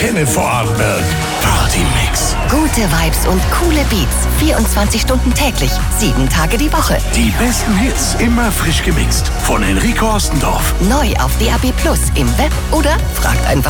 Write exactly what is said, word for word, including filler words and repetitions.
Antenne Vorarlberg. Party-Mix. Gute Vibes und coole Beats. vierundzwanzig Stunden täglich, sieben Tage die Woche. Die besten Hits, immer frisch gemixt. Von Enrico Ostendorf. Neu auf D A B Plus, im Web oder fragt einfach